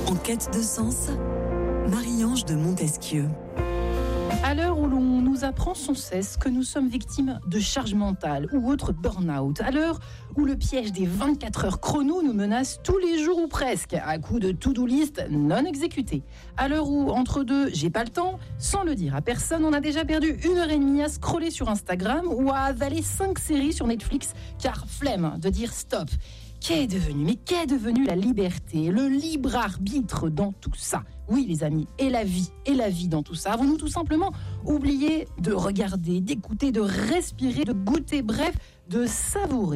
En quête de sens, Marie-Ange de Montesquieu. À l'heure où l'on nous apprend sans cesse que nous sommes victimes de charge mentale ou autre burn-out, à l'heure où le piège des 24 heures chrono nous menace tous les jours ou presque, à coups de to-do list non exécutée, à l'heure où, entre deux, j'ai pas le temps, sans le dire à personne, on a déjà perdu 1h30 à scroller sur Instagram ou à avaler 5 séries sur Netflix, car flemme de dire stop. Qu'est devenu la liberté, le libre arbitre dans tout ça? Oui, les amis, et la vie dans tout ça. Avons-nous tout simplement oublié de regarder, d'écouter, de respirer, de goûter, bref, de savourer